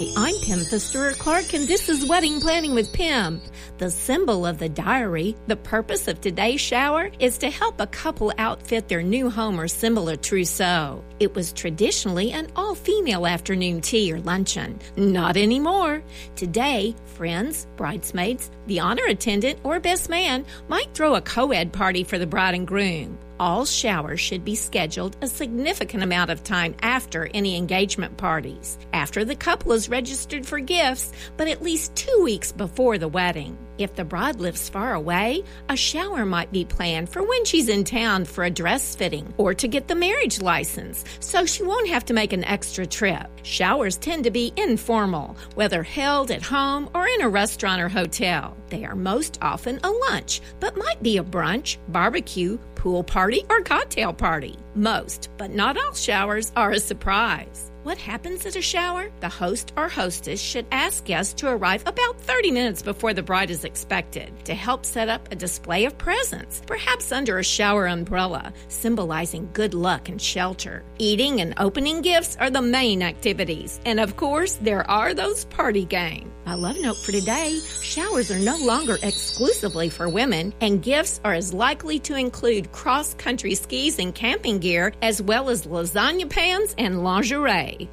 Hi, I'm Pimtha Stewart-Clark, and this is Wedding Planning with Pim. The symbol of the diary, the purpose of today's shower, is to help a couple outfit their new home or symbol of trousseau. It was traditionally an all-female afternoon tea or luncheon. Not anymore. Today, friends, bridesmaids, the honor attendant, or best man might throw a co-ed party for the bride and groom. All showers should be scheduled a significant amount of time after any engagement parties, after the couple is registered for gifts, but at least 2 weeks before the wedding. If the bride lives far away, a shower might be planned for when she's in town for a dress fitting or to get the marriage license, so she won't have to make an extra trip. Showers tend to be informal, whether held at home or in a restaurant or hotel. They are most often a lunch, but might be a brunch, barbecue, pool party, or cocktail party. Most, but not all showers are a surprise. What happens at a shower? The host or hostess should ask guests to arrive about 30 minutes before the bride is expected to help set up a display of presents, perhaps under a shower umbrella, symbolizing good luck and shelter. Eating and opening gifts are the main activities. And of course, there are those party games. A love note for today: showers are no longer exclusively for women, and gifts are as likely to include cross-country skis and camping gear, as well as lasagna pans and lingerie.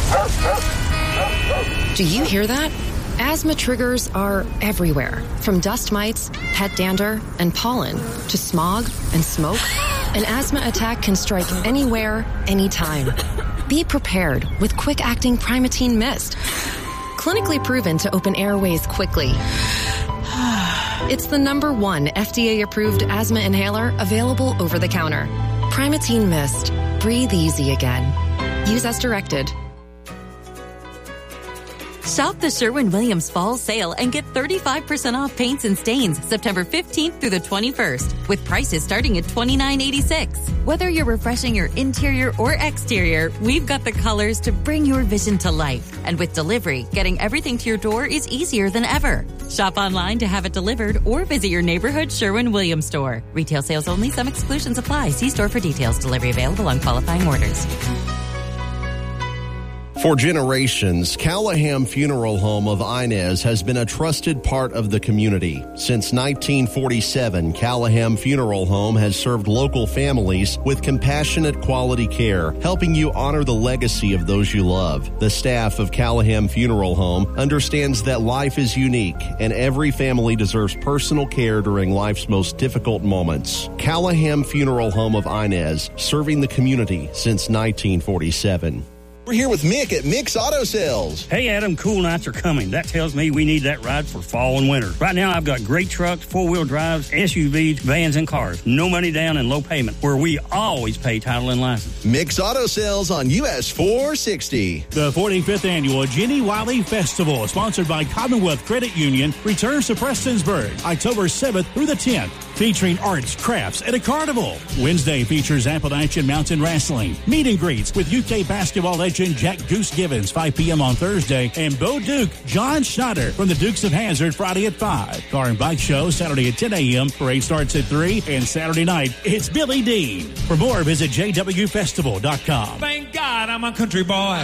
Do you hear that? Asthma triggers are everywhere, from dust mites, pet dander, and pollen, to smog and smoke. An asthma attack can strike anywhere, anytime. Be prepared with quick-acting Primatene Mist. Clinically proven to open airways quickly. It's the #1 FDA-approved asthma inhaler available over the counter. Primatene Mist. Breathe easy again. Use as directed. Shop the Sherwin-Williams Fall Sale and get 35% off paints and stains September 15th through the 21st, with prices starting at $29.86. Whether you're refreshing your interior or exterior, we've got the colors to bring your vision to life. And with delivery, getting everything to your door is easier than ever. Shop online to have it delivered or visit your neighborhood Sherwin-Williams store. Retail sales only. Some exclusions apply. See store for details. Delivery available on qualifying orders. For generations, Callahan Funeral Home of Inez has been a trusted part of the community. Since 1947, Callahan Funeral Home has served local families with compassionate quality care, helping you honor the legacy of those you love. The staff of Callahan Funeral Home understands that life is unique and every family deserves personal care during life's most difficult moments. Callahan Funeral Home of Inez, serving the community since 1947. We're here with Mick at Mick's Auto Sales. Hey, Adam, cool nights are coming. That tells me we need that ride for fall and winter. Right now, I've got great trucks, four-wheel drives, SUVs, vans, and cars. No money down and low payment, where we always pay title and license. Mick's Auto Sales on US 460. The 45th Annual Jenny Wiley Festival, sponsored by Commonwealth Credit Union, returns to Prestonsburg, October 7th through the 10th, featuring arts, crafts, and a carnival. Wednesday features Appalachian Mountain Wrestling, meet and greets with UK basketball legend Jack Goose Givens, 5 p.m. on Thursday, and Bo Duke, John Schneider from the Dukes of Hazzard, Friday at 5. Car and bike show Saturday at 10 a.m. Parade starts at 3, and Saturday night, it's Billy Dean. For more, visit jwfestival.com. Thank God I'm a country boy.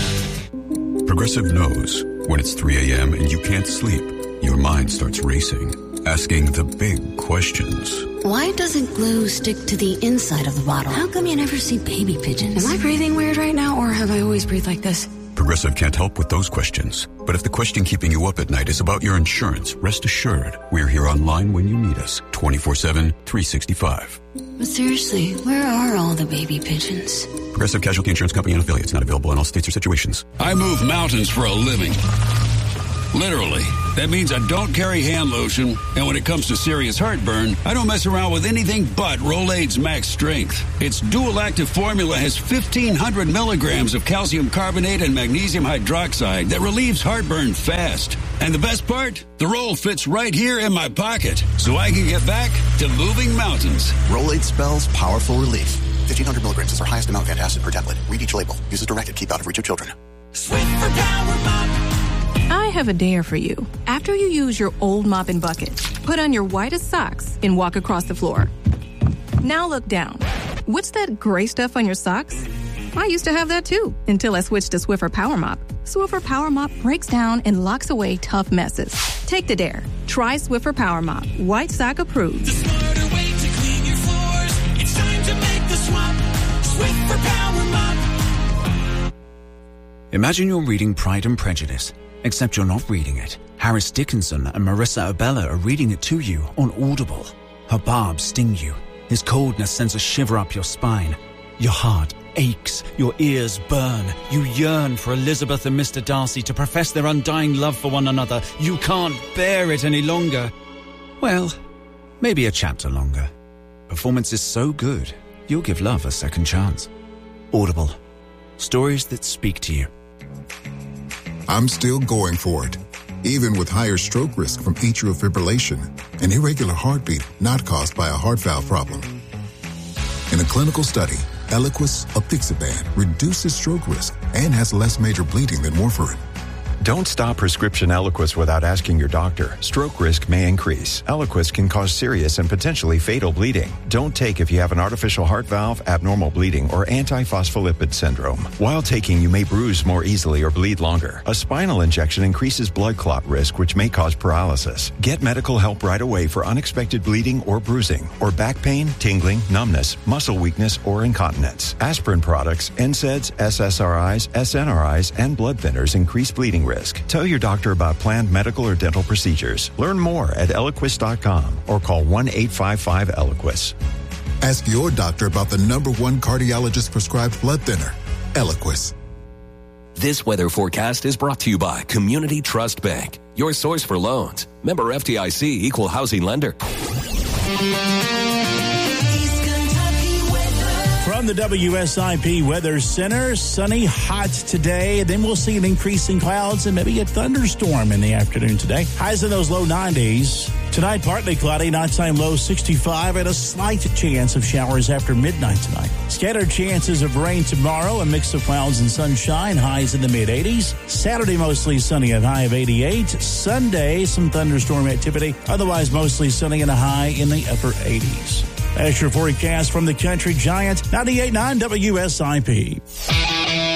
Progressive knows when it's 3 a.m. and you can't sleep, your mind starts racing, asking the big questions. Why doesn't glue stick to the inside of the bottle? How come you never see baby pigeons? Am I breathing weird right now, or have I always breathed like this? Progressive can't help with those questions. But if the question keeping you up at night is about your insurance, rest assured, we're here online when you need us, 24/7, 365. But seriously, where are all the baby pigeons? Progressive Casualty Insurance Company and affiliates, not available in all states or situations. I move mountains for a living. Literally. That means I don't carry hand lotion, and when it comes to serious heartburn, I don't mess around with anything but Rolaids Max Strength. Its dual-active formula has 1,500 milligrams of calcium carbonate and magnesium hydroxide that relieves heartburn fast. And the best part? The roll fits right here in my pocket, so I can get back to moving mountains. Rolaids spells powerful relief. 1,500 milligrams is our highest amount of antacid per tablet. Read each label. Use as directed. Keep out of reach of children. Swing for power, mop. I have a dare for you. After you use your old mop and bucket, put on your whitest socks and walk across the floor. Now look down. What's that gray stuff on your socks? I used to have that too, until I switched to Swiffer Power Mop. Swiffer Power Mop breaks down and locks away tough messes. Take the dare. Try Swiffer Power Mop. White Sock approved. The smarter way to clean your floors. It's time to make the swap. Swiffer Power Mop. Imagine you're reading Pride and Prejudice, except you're not reading it. Harris Dickinson and Marissa Abella are reading it to you on Audible. Her barbs sting you. His coldness sends a shiver up your spine. Your heart aches. Your ears burn. You yearn for Elizabeth and Mr. Darcy to profess their undying love for one another. You can't bear it any longer. Well, maybe a chapter longer. Performance is so good, you'll give love a second chance. Audible. Stories that speak to you. I'm still going for it, even with higher stroke risk from atrial fibrillation, an irregular heartbeat not caused by a heart valve problem. In a clinical study, Eliquis apixaban reduces stroke risk and has less major bleeding than warfarin. Don't stop prescription Eliquis without asking your doctor. Stroke risk may increase. Eliquis can cause serious and potentially fatal bleeding. Don't take if you have an artificial heart valve, abnormal bleeding, or antiphospholipid syndrome. While taking, you may bruise more easily or bleed longer. A spinal injection increases blood clot risk, which may cause paralysis. Get medical help right away for unexpected bleeding or bruising, or back pain, tingling, numbness, muscle weakness, or incontinence. Aspirin products, NSAIDs, SSRIs, SNRIs, and blood thinners increase bleeding risk. Tell your doctor about planned medical or dental procedures. Learn more at Eliquis.com or call 1-855-ELIQUIS. Ask your doctor about the #1 cardiologist prescribed blood thinner, Eliquis. This weather forecast is brought to you by Community Trust Bank, your source for loans. Member FDIC, equal housing lender. From the WSIP Weather Center, sunny, hot today. Then we'll see an increase in clouds and maybe a thunderstorm in the afternoon today. Highs in those low 90s. Tonight, partly cloudy, nighttime low 65, and a slight chance of showers after midnight tonight. Scattered chances of rain tomorrow, a mix of clouds and sunshine, highs in the mid-80s. Saturday, mostly sunny, a high of 88. Sunday, some thunderstorm activity, otherwise mostly sunny and a high in the upper 80s. That's your forecast from the Country Giant, 98.9 WSIP.